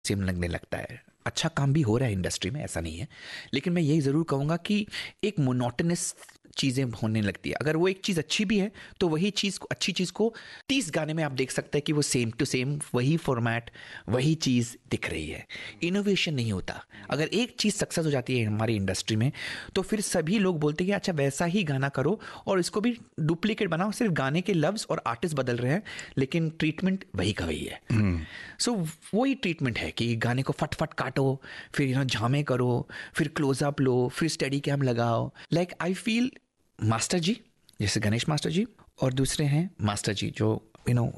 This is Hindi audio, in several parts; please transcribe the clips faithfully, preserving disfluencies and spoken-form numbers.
सेम लगने लगता है। अच्छा काम भी हो रहा है इंडस्ट्री में, ऐसा नहीं है, लेकिन मैं यही ज़रूर कहूँगा कि एक मोनोटोनस चीज़ें होने लगती है। अगर वो एक चीज़ अच्छी भी है तो वही चीज़ को, अच्छी चीज़ को तीस गाने में आप देख सकते हैं कि वो सेम टू सेम वही फॉर्मेट, वही चीज़ दिख रही है, इनोवेशन नहीं होता। अगर एक चीज़ सक्सेस हो जाती है हमारी इंडस्ट्री में तो फिर सभी लोग बोलते हैं कि अच्छा वैसा ही गाना करो और इसको भी डुप्लीकेट बनाओ, सिर्फ गाने के लफ्ज़ और आर्टिस्ट बदल रहे हैं लेकिन ट्रीटमेंट वही का वही है। सो so, वही ट्रीटमेंट है कि गाने को फटफट काटो, फिर यू नो झामे करो, फिर क्लोजअप लो, फिर स्टडी कैम लगाओ। लाइक आई फील मास्टर जी, जैसे गणेश मास्टर जी, और दूसरे हैं मास्टर जी जो यू नो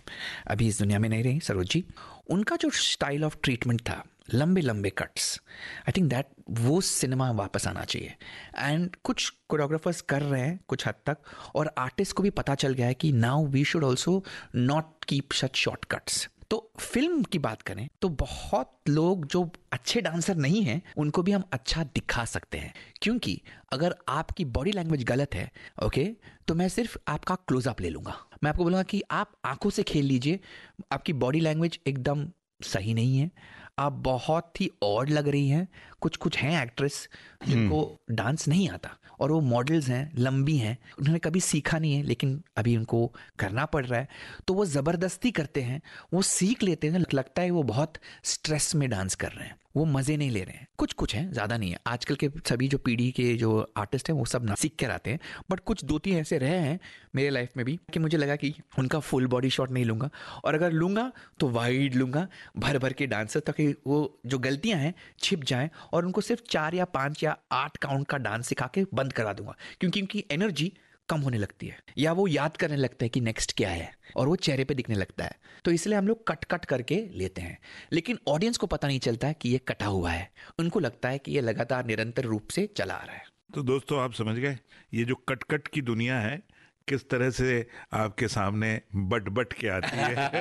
अभी इस दुनिया में नहीं रहे, सरोज जी, उनका जो स्टाइल ऑफ ट्रीटमेंट था, लंबे लंबे कट्स, आई थिंक दैट वो सिनेमा वापस आना चाहिए। एंड कुछ कोरियोग्राफर्स कर रहे हैं कुछ हद तक, और आर्टिस्ट को भी पता चल गया है कि now we should also not keep such shortcuts. तो फिल्म की बात करें तो बहुत लोग जो अच्छे डांसर नहीं हैं उनको भी हम अच्छा दिखा सकते हैं, क्योंकि अगर आपकी बॉडी लैंग्वेज गलत है, ओके, तो मैं सिर्फ आपका क्लोजअप ले लूंगा, मैं आपको बोलूँगा कि आप आंखों से खेल लीजिए, आपकी बॉडी लैंग्वेज एकदम सही नहीं है, आप बहुत ही ऑड लग रही हैं। कुछ कुछ हैं एक्ट्रेस जिनको डांस नहीं आता और वो मॉडल्स हैं, लंबी हैं, उन्होंने कभी सीखा नहीं है लेकिन अभी उनको करना पड़ रहा है, तो वो ज़बरदस्ती करते हैं, वो सीख लेते हैं, लगता है वो बहुत स्ट्रेस में डांस कर रहे हैं, वो मज़े नहीं ले रहे हैं। कुछ कुछ हैं, ज़्यादा नहीं है। आजकल के सभी जो पीढ़ी के जो आर्टिस्ट हैं वो सब ना सीख कर आते हैं, बट कुछ दो तीन ऐसे रहे हैं मेरे लाइफ में भी कि मुझे लगा कि उनका फुल बॉडी शॉट नहीं लूँगा, और अगर लूँगा तो वाइड लूँगा, भर भर के डांसर, ताकि वो जो गलतियाँ हैं छिप जाएँ और उनको सिर्फ चार या पाँच या आठ काउंट का डांस सिखा के बंद करा दूंगा, क्योंकि उनकी एनर्जी कम होने लगती है या वो याद करने लगता है कि नेक्स्ट क्या है और वो चेहरे पे दिखने लगता है। तो इसलिए हम लोग कट कट करके लेते हैं, लेकिन ऑडियंस को पता नहीं चलता है कि ये कटा हुआ है, उनको लगता है कि ये लगातार निरंतर रूप से चला आ रहा है। तो दोस्तों आप समझ गए ये जो कट कट की दुनिया है किस तरह से आपके सामने बट बट के आती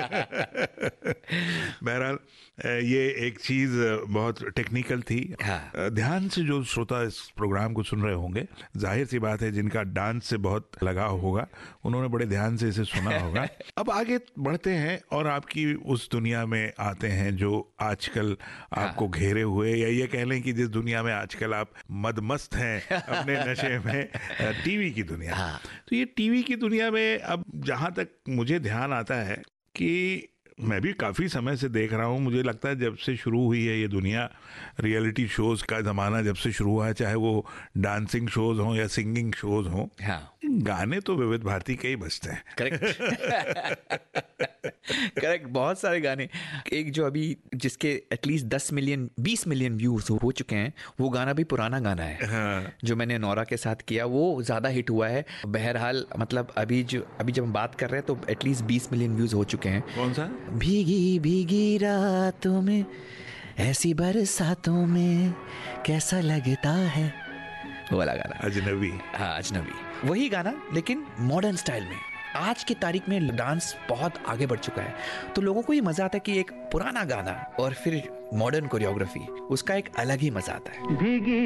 है। बहरहाल ये एक चीज़ बहुत टेक्निकल थी। हाँ। ध्यान से जो श्रोता इस प्रोग्राम को सुन रहे होंगे, जाहिर सी बात है जिनका डांस से बहुत लगाव होगा उन्होंने बड़े ध्यान से इसे सुना होगा। अब आगे बढ़ते हैं और आपकी उस दुनिया में आते हैं जो आजकल आपको हाँ। घेरे हुए, या ये कह लें कि जिस दुनिया में आजकल आप मदमस्त हैं अपने नशे में, टीवी की दुनिया। हाँ। तो ये टीवी की दुनिया में अब जहाँ तक मुझे ध्यान आता है कि मैं भी काफ़ी समय से देख रहा हूँ, मुझे लगता है जब से शुरू हुई है ये दुनिया, रियलिटी शोज़ का ज़माना जब से शुरू हुआ है, चाहे वो डांसिंग शोज़ हों या सिंगिंग शोज़ हों, हाँ। गाने तो विविध भारती के ही बजते हैं। करेक्ट करेक्ट बहुत सारे गाने। एक जो अभी जिसके एटलीस्ट दस मिलियन बीस मिलियन व्यूज हो चुके हैं, वो गाना भी पुराना गाना है। हाँ। जो मैंने नोरा के साथ किया वो ज़्यादा हिट हुआ है। बहरहाल मतलब अभी जो अभी जब हम बात कर रहे हैं तो एटलीस्ट बीस मिलियन व्यूज हो चुके हैं। कौन सा? भीगी भीगी रातों में, ऐसी बरसातों में कैसा लगता है, वो वाला गाना। अजनबी। हाँ अजनबी, वही गाना लेकिन मॉडर्न स्टाइल में। आज की तारीख में डांस बहुत आगे बढ़ चुका है, तो लोगों को ये मजा आता है कि एक पुराना गाना और फिर मॉडर्न कोरियोग्राफी, उसका एक अलग ही मजा आता है। भीगी